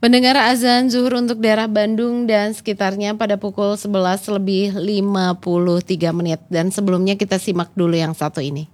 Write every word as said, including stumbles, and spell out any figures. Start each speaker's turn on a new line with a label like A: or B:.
A: Pendengar azan zuhur untuk daerah Bandung dan sekitarnya pada pukul sebelas lebih lima puluh tiga menit dan sebelumnya kita simak dulu yang satu ini.